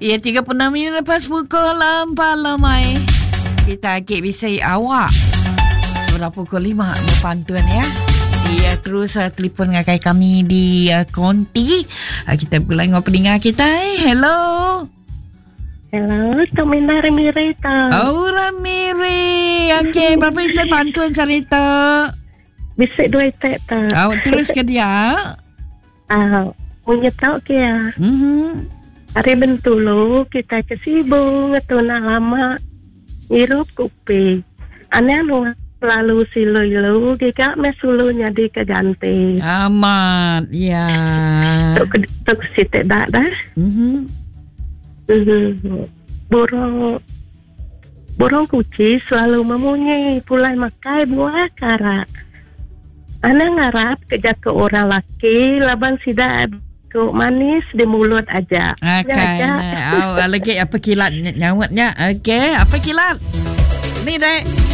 Ya, 36 minit lepas pukul 4 mai. Kita akik bisai awak. Sudah pukul 5 depan tuan ya. Dia terus telefon dengan kami di konti. Kita pulang dengan pendengar kita. Hello. Hello, Tok Minda Ramiri tak? Oh, Ramiri. Okey, berapa itu pantun cerita? Bisik 2 itek tak? Oh, terus ke dia. Punya tahu ke ya? Hari Bentulu kita kesibung ngetuna lama ngirup kupi. Aneh lalu silu-ilu jika mesulunya di keganti. Amat, ya. Tuk sitek dak dah. Burung kuci selalu memunyi pulai makai buah kara. Ana ngarap kerja ke orang laki laban sidak ke manis di mulut aja. Lagi apa kilat nyawatnya? Okey, apa kilat? Ni dek.